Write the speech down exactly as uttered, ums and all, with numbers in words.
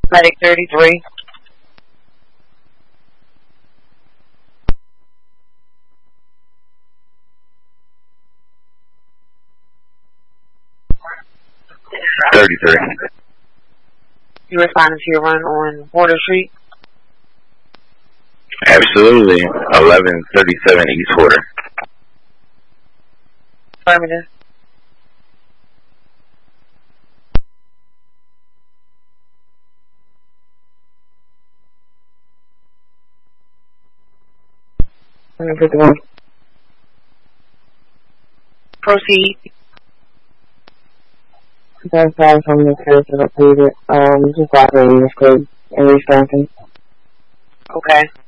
Medic thirty-three. thirty-three. You responded to your run on Border Street? Absolutely. eleven thirty-seven East Porter. Affirmative. fifty-one. Proceed. That's fine from the case of repeated. Um, just operating this code in Wisconsin. Okay.